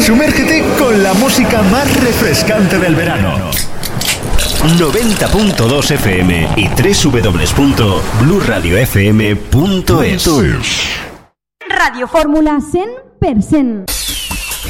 Sumérgete con la música más refrescante del verano. 90.2 FM y www.bluradiofm.es. Radio Fórmula 100%.